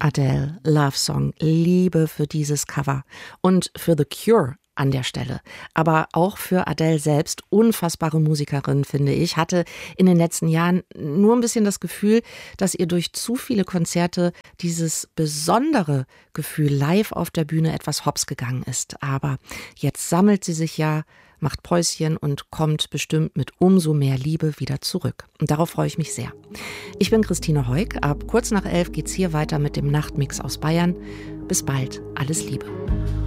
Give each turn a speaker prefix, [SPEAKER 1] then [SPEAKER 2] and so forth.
[SPEAKER 1] Adele, Love Song, Liebe für dieses Cover und für The Cure an der Stelle. Aber auch für Adele selbst, unfassbare Musikerin, finde ich, hatte in den letzten Jahren nur ein bisschen das Gefühl, dass ihr durch zu viele Konzerte dieses besondere Gefühl live auf der Bühne etwas hops gegangen ist. Aber jetzt sammelt sie sich ja, macht Päuschen und kommt bestimmt mit umso mehr Liebe wieder zurück. Und darauf freue ich mich sehr. Ich bin Christine Heuk. Ab kurz nach 11 geht's hier weiter mit dem Nachtmix aus Bayern. Bis bald. Alles Liebe.